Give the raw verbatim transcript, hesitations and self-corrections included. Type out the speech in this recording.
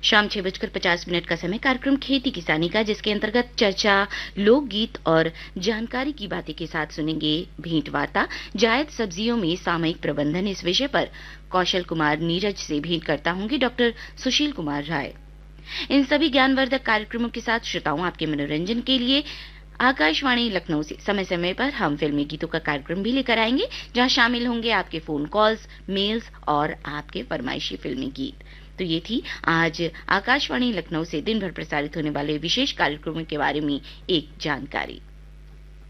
शाम छह बजकर पचास मिनट का समय कार्यक्रम खेती किसानी का, जिसके अंतर्गत चर्चा, लोकगीत और जानकारी की बातें के साथ सुनेंगे भेंट वार्ता जायद सब्जियों में सामयिक प्रबंधन। इस विषय पर कौशल कुमार नीरज से भेंट करता होंगे डॉक्टर सुशील कुमार राय। इन सभी ज्ञानवर्धक कार्यक्रमों के साथ श्रोताओं आपके मनोरंजन के लिए आकाशवाणी लखनऊ से समय समय पर हम फिल्मी गीतों का कार्यक्रम भी लेकर आएंगे, जहां शामिल होंगे आपके फोन कॉल्स, मेल्स और आपके फरमाइशी फिल्मी गीत। तो ये थी आज आकाशवाणी लखनऊ से दिन भर प्रसारित होने वाले विशेष कार्यक्रमों के बारे में एक जानकारी।